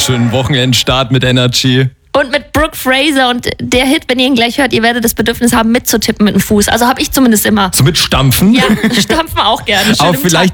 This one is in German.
schönen Wochenendstart mit Energy. Und mit Brooke Fraser und der Hit, wenn ihr ihn gleich hört, ihr werdet das Bedürfnis haben, mitzutippen mit dem Fuß. Also habe ich zumindest immer. So mit Stampfen? Ja, stampfen auch gerne. Schön Aber im vielleicht